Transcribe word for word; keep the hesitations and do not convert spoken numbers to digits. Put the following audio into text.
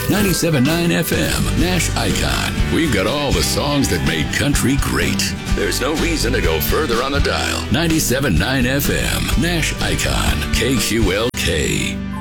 ninety-seven point nine F M, Nash Icon. We've got all the songs that made country great. There's no reason to go further on the dial. ninety-seven point nine F M, Nash Icon, K Q L K.